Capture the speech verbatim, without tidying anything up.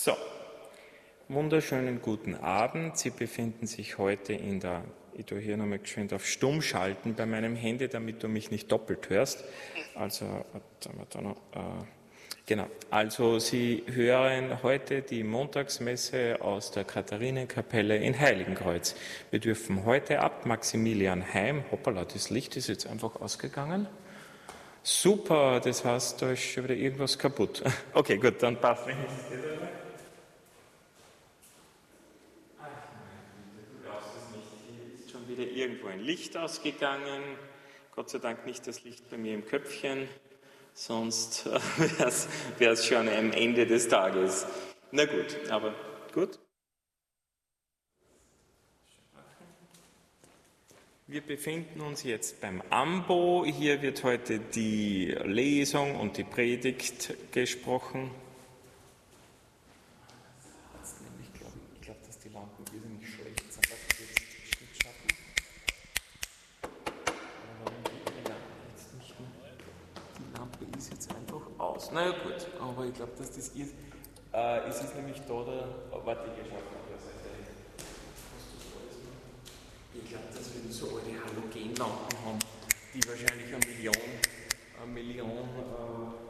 So, wunderschönen guten Abend. Sie befinden sich heute in der, ich tue hier nochmal geschwind auf Stumm schalten bei meinem Handy, damit du mich nicht doppelt hörst. Also, warte mal da noch, äh, genau. Also Sie hören heute die Montagsmesse aus der Katharinenkapelle in Heiligenkreuz. Wir dürfen heute ab Maximilian Heim, hoppala, das Licht ist jetzt einfach ausgegangen. Super, das heißt, da ist schon wieder irgendwas kaputt. Okay, gut, dann passt. Wieder irgendwo ein Licht ausgegangen. Gott sei Dank nicht das Licht bei mir im Köpfchen, sonst wäre es schon am Ende des Tages. Na gut, aber gut. Wir befinden uns jetzt beim Ambo. Hier wird heute die Lesung und die Predigt gesprochen. Ich glaube, glaub, dass die Lampen wesentlich schlecht sind. Die Lampe ist jetzt einfach aus. Na ja, gut, aber ich glaube, dass das ist. Äh, es ist nämlich da der. Warte, ich schaue mal, was ich glaube, dass wir so alte Halogenlampen haben, die wahrscheinlich eine Million, eine Million äh,